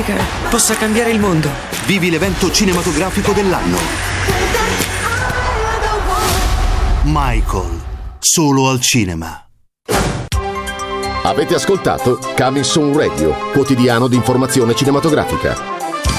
cinematografica possa cambiare il mondo. Vivi l'evento cinematografico dell'anno. Michael, solo al cinema. Avete ascoltato Coming Soon Radio, quotidiano di informazione cinematografica.